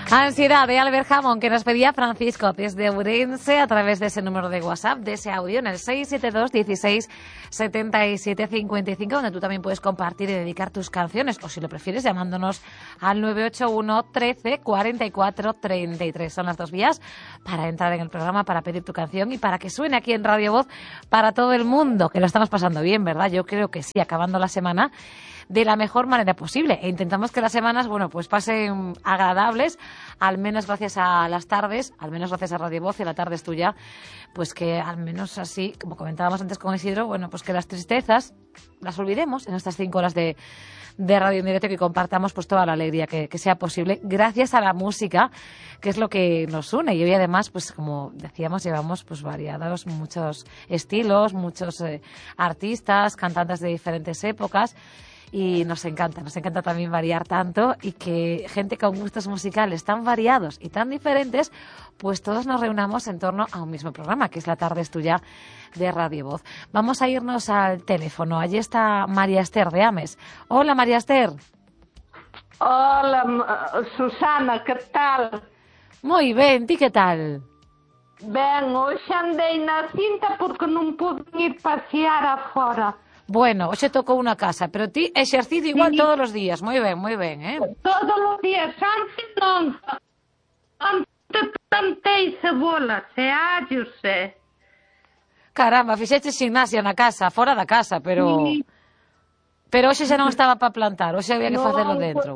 Ansiedad de Albert Hammond, que nos pedía Francisco desde Ourense a través de ese número de WhatsApp, de ese audio en el 672 16 77 55, donde tú también puedes compartir y dedicar tus canciones, o si lo prefieres llamándonos al 981 13 44 33. Son las dos vías para entrar en el programa, para pedir tu canción y para que suene aquí en Radio Voz para todo el mundo, que lo estamos pasando bien, ¿verdad? Yo creo que sí, acabando la semana de la mejor manera posible, e intentamos que las semanas, bueno, pues pasen agradables, al menos gracias a las tardes, al menos gracias a Radio Voz, y la tarde es tuya, pues que al menos así, como comentábamos antes con Isidro, bueno, pues que las tristezas las olvidemos en estas 5 horas de radio en directo, y que compartamos pues toda la alegría que sea posible gracias a la música, que es lo que nos une. Y hoy además, pues como decíamos, llevamos pues variados muchos estilos, muchos artistas, cantantes de diferentes épocas. Y nos encanta también variar tanto, y que gente con gustos musicales tan variados y tan diferentes, pues todos nos reunamos en torno a un mismo programa, que es La Tarde es Tuya de Radio Voz. Vamos a irnos al teléfono. Allí está María Esther de Ames. Hola, María Esther. Hola, Susana, que tal? Moi ben, ti que tal? Ben, hoxe andei na cinta porque non pude ir pasear afora. Bueno, hoxe tocou unha casa, pero ti exercicio igual todos os días. Moi ben, eh? Todos os días, antes non. Antes plantei cebolas e allos, Caramba, fixeches gimnasia na casa, fora da casa, pero... Sí. Pero hoxe xa non estaba para plantar, hoxe había que facelo dentro.